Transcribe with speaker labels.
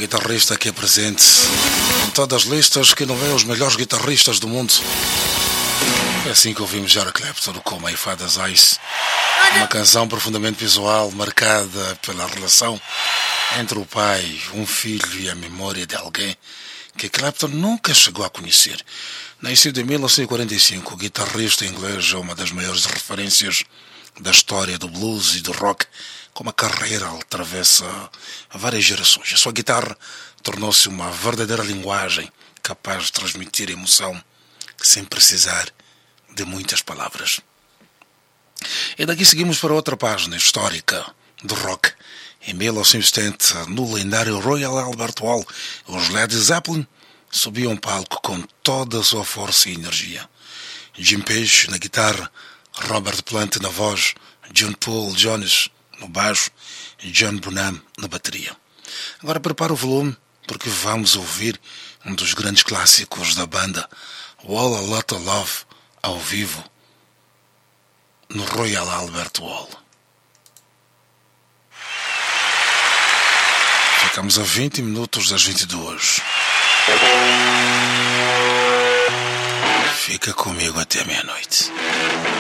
Speaker 1: guitarrista aqui presente em todas as listas que não vê os melhores guitarristas do mundo. É assim que ouvimos Eric Clapton com My Father's Eyes, uma canção profundamente visual, marcada pela relação entre o pai, um filho e a memória de alguém que Clapton nunca chegou a conhecer. Nascido em 1945, o guitarrista inglês é uma das maiores referências da história do blues e do rock, com uma carreira que atravessa várias gerações. A sua guitarra tornou-se uma verdadeira linguagem capaz de transmitir emoção sem precisar de muitas palavras. E daqui seguimos para outra página histórica do rock. Em 1970, no lendário Royal Albert Hall, os Led Zeppelin subiam um palco com toda a sua força e energia. Jim Page na guitarra, Robert Plant na voz, John Paul Jones no baixo e John Bonham na bateria. Agora prepara o volume, porque vamos ouvir um dos grandes clássicos da banda, All a Lot of Love, ao vivo, no Royal Albert Hall. Ficamos a 20 minutos das 22. Fica comigo até meia-noite.